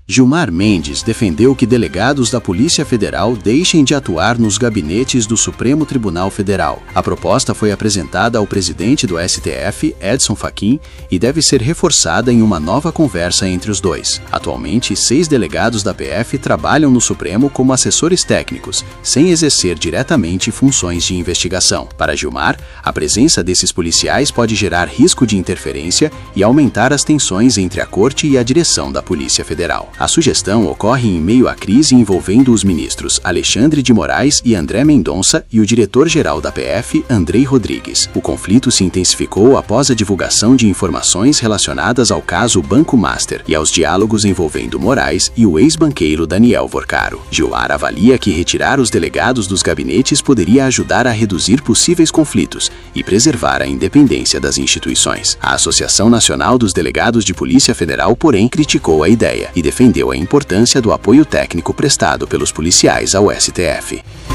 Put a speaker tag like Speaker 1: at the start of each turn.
Speaker 1: Gilmar Mendes defendeu que delegados da Polícia Federal deixem de atuar nos gabinetes do Supremo Tribunal Federal. A proposta foi apresentada ao presidente do STF, Edson Fachin, e deve ser reforçada em uma nova conversa entre os dois. Atualmente, 6 delegados da PF trabalham no Supremo como assessores técnicos, sem exercer diretamente funções de investigação. Para Gilmar, a presença desses policiais pode gerar risco de interferência e aumentar as tensões entre a Corte e a direção da Polícia Federal. A sugestão ocorre em meio à crise envolvendo os ministros Alexandre de Moraes e André Mendonça e o diretor-geral da PF, Andrei Rodrigues. O conflito se intensificou após a divulgação de informações relacionadas ao caso Banco Master e aos diálogos envolvendo Moraes e o ex-banqueiro Daniel Vorcaro. Gilmar avalia que retirar os delegados dos gabinetes poderia ajudar a reduzir possíveis conflitos e preservar a independência das instituições. A Associação Nacional dos Delegados de Polícia Federal, porém, criticou a ideia e defendeu a importância do apoio técnico prestado pelos policiais ao STF.